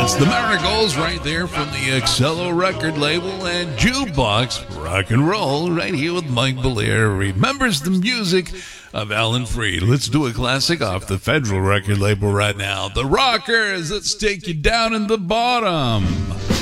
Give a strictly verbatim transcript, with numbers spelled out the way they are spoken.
That's the Marigolds right there from the Excello record label and Jukebox Rock and Roll right here with Mike Belair. Remembers the music of Alan Freed. Let's do a classic off the Federal record label right now. The Rockers, let's take you down in the bottom.